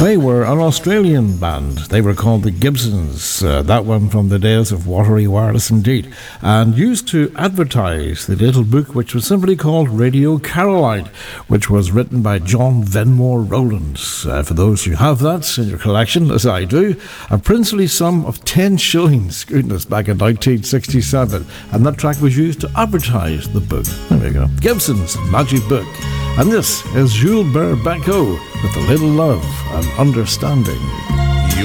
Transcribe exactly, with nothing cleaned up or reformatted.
They were an Australian band. They were called the Gibsons. Uh, that one from the days of Watery Wireless indeed. And used to advertise the little book which was simply called Radio Caroline, which was written by John Venmore Rowlands. Uh, for those who have that in your collection, as I do, a princely sum of ten shillings, goodness, back in nineteen sixty-seven. And that track was used to advertise the book. There we go. Gibson's Magic Book. And this is Jules Bear Bacco with A Little Love and Understanding.